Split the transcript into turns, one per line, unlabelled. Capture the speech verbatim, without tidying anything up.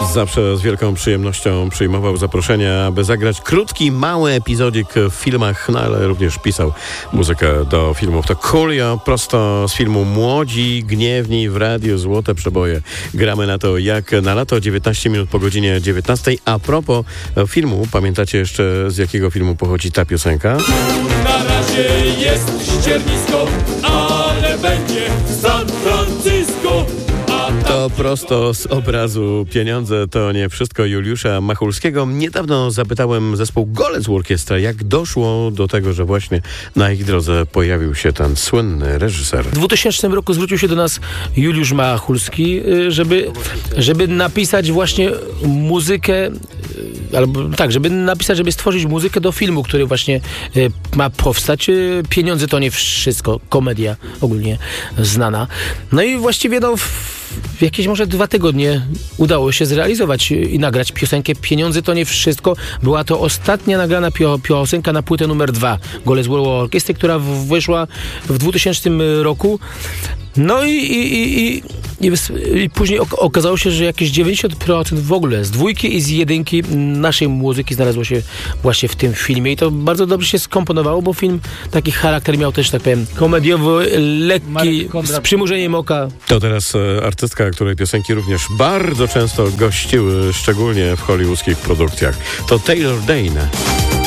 Zawsze z wielką przyjemnością przyjmował zaproszenia, aby zagrać krótki, mały epizodik w filmach, no ale również pisał muzykę do filmów. To Coolio, prosto z filmu Młodzi, Gniewni w radiu Złote Przeboje. Gramy na to jak na lato, dziewiętnaście minut po godzinie dziewiętnastej. A propos filmu, pamiętacie jeszcze z jakiego filmu pochodzi ta piosenka?
Na razie jest ściernisko, ale będzie San Francisco.
To prosto z obrazu Pieniądze to nie wszystko Juliusza Machulskiego. Niedawno zapytałem zespół Golec Orkiestra, jak doszło do tego, że właśnie na ich drodze pojawił się ten słynny reżyser.
W dwutysięcznym roku zwrócił się do nas Juliusz Machulski, żeby, żeby napisać właśnie muzykę, albo tak, żeby napisać, żeby stworzyć muzykę do filmu, który właśnie ma powstać. Pieniądze to nie wszystko, komedia ogólnie znana. No i właściwie no w jakieś może dwa tygodnie udało się zrealizować i nagrać piosenkę Pieniądze to nie wszystko. Była to ostatnia nagrana pio- piosenka na płytę numer dwa Golec Orkiestry, która w- wyszła w dwutysięcznym roku. No i, i, i, i, i później ok- okazało się, że jakieś dziewięćdziesiąt procent w ogóle z dwójki i z jedynki naszej muzyki znalazło się właśnie w tym filmie i to bardzo dobrze się skomponowało, bo film taki charakter miał też, tak powiem, komediowy, lekki, z przymurzeniem oka.
To teraz e, artystka, której piosenki również bardzo często gościły, szczególnie w hollywoodzkich produkcjach. To Taylor Dayne.